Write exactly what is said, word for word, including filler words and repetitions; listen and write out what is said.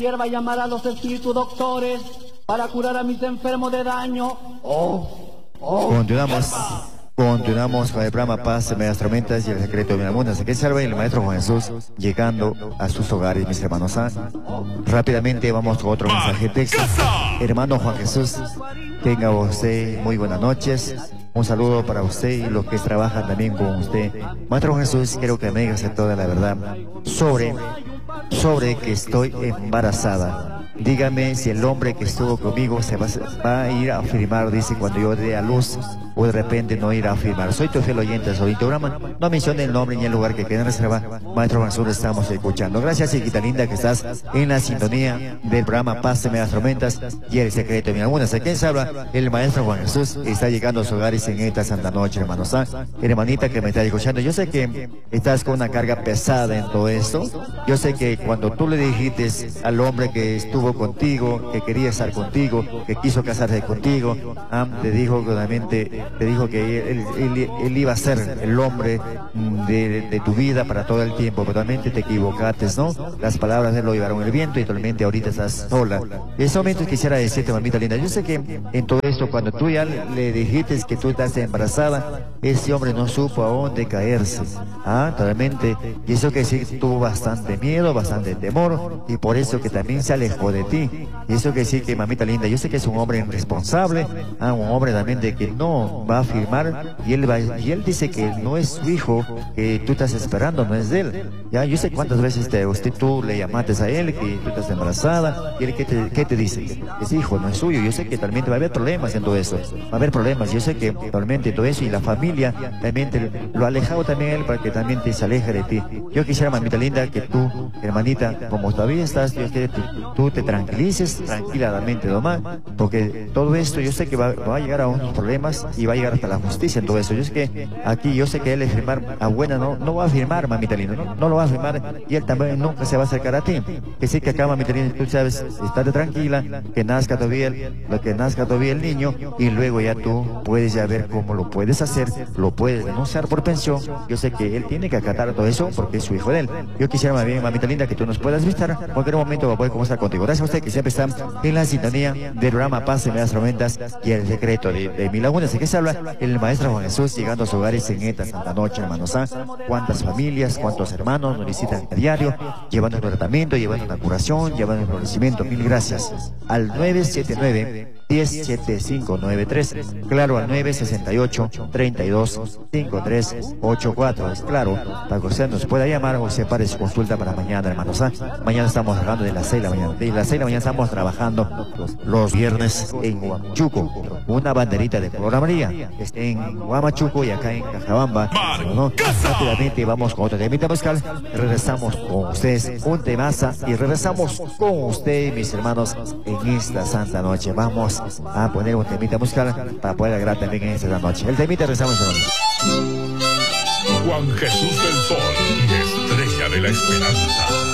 Hierba llamar a los espíritus doctores para curar a mis enfermos de daño. Oh, oh. Continuamos. Continuamos con el programa Paz de las Tormentas y el secreto de la Muna. Aquí salva el Maestro Juan Jesús llegando a sus hogares, mis hermanos. ¿Ah? Rápidamente vamos con otro mensaje de texto. Hermano Juan Jesús, tenga usted muy buenas noches. Un saludo para usted y los que trabajan también con usted. Maestro Juan Jesús, quiero que me digas toda la verdad sobre, sobre que estoy embarazada. Dígame si el hombre que estuvo conmigo se va, va a ir a afirmar, dice, cuando yo dé a luz, o de repente no ir a afirmar. Soy tu fiel oyente, soy tu programa. No mencione el nombre ni el lugar que quede en reserva. Maestro Juan Jesús, estamos escuchando. Gracias, hijita linda, que estás en la sintonía del programa Paz de las Tormentas y el secreto de mi algunas. ¿A quién se habla? El Maestro Juan Jesús está llegando a sus hogares en esta santa noche, hermanos. ¿Ah? Hermanita que me está escuchando, yo sé que estás con una carga pesada en todo esto. Yo sé que cuando tú le dijiste al hombre que estuvo contigo, que quería estar contigo, que quiso casarse contigo, ¿ah? te dijo realmente, te dijo que él, él, él iba a ser el hombre de, de tu vida para todo el tiempo, pero realmente te equivocaste, ¿no? Las palabras de él lo llevaron el viento y realmente ahorita estás sola. En este momento quisiera decirte, mamita linda, yo sé que en todo esto, cuando tú ya le dijiste que tú estás embarazada, ese hombre no supo a dónde caerse, ¿ah? Realmente, y eso que sí tuvo bastante miedo, bastante temor, y por eso que también se alejó de ti. Y eso que sí que, mamita linda, yo sé que es un hombre irresponsable, ¿ah? Un hombre también de que no va a firmar, y él va, y él dice que no es su hijo que tú estás esperando, no es de él. Ya, yo sé cuántas veces te, usted, tú le llamaste a él que tú estás embarazada, y él ¿qué te, qué te dice? Que ese hijo no es suyo. Yo sé que realmente va a haber problemas en todo eso, va a haber problemas. Yo sé que realmente todo eso y la familia realmente lo ha alejado también él para que también te se aleje de ti. Yo quisiera, mamita linda, que tú, hermanita, como todavía estás, yo quiero que tú, tú te tranquilices tranquilamente nomás, porque todo esto yo sé que va, va a llegar a unos problemas y va a llegar hasta la justicia en todo eso. Yo sé que aquí, yo sé que él es firmar a buena, no, no va a firmar, mamita linda, no, no lo va a firmar, y él también nunca se va a acercar a ti. Que sí que acá, mamita linda, tú sabes, estate tranquila, que nazca todavía el, lo que nazca todavía el niño, y luego ya tú puedes ya ver cómo lo puedes hacer, lo puedes denunciar por pensión. Yo sé que él tiene que acatar todo eso porque es su hijo de él. Yo quisiera, más bien, mamita linda, que tú nos puedas visitar en cualquier momento para poder conversar contigo. Gracias a usted que siempre está en la sintonía del programa Paz de las Tormentas y el secreto de, de mi laguna. ¿De qué se habla? El Maestro Juan Jesús llegando a sus hogares en esta santa noche, hermanos. ¿Ah? Cuántas familias, cuántos hermanos nos visitan a diario, llevando un tratamiento, llevando una curación, llevando un florecimiento. Mil gracias. Al nueve siete nueve, uno cero siete cinco nueve tres, claro, al nueve seis ocho, tres dos, cinco tres ocho cuatro, es claro, para que usted nos pueda llamar o separe su consulta para mañana, hermanos. ¿Ah? Mañana estamos trabajando de las seis de la mañana, de las seis de la mañana estamos trabajando los, los viernes en Huamachuco, una banderita de color amarilla, en Huamachuco y acá en Cajabamba, ¿no? Rápidamente vamos con otro temita musical, regresamos con ustedes, un temaza, y regresamos con ustedes, mis hermanos, en esta santa noche. Vamos a poner un temita musical para poder agradar también en esta noche. El temita regresamos, hermanos. Juan Jesús del Sol, estrella de la esperanza.